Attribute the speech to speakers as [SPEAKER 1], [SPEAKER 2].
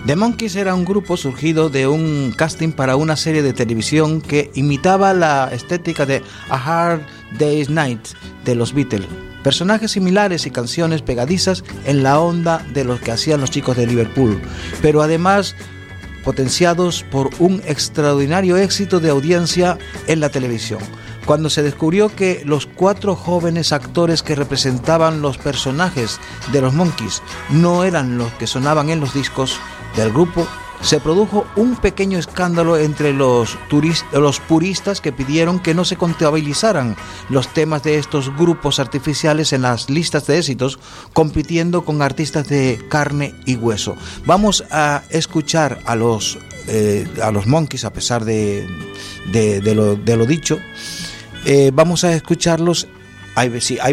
[SPEAKER 1] The Monkees era un grupo surgido de un casting para una serie de televisión que imitaba la estética de A Hard Day's Night de los Beatles. Personajes similares y canciones pegadizas en la onda de lo que hacían los Chicos de Liverpool, pero además potenciados por un extraordinario éxito de audiencia en la televisión. Cuando se descubrió que los 4 jóvenes actores que representaban los personajes de los Monkees no eran los que sonaban en los discos del grupo, se produjo un pequeño escándalo entre los puristas que pidieron que no se contabilizaran los temas de estos grupos artificiales en las listas de éxitos, compitiendo con artistas de carne y hueso. Vamos a escuchar a los Monkees, a pesar de lo dicho. Vamos a escucharlos. Hay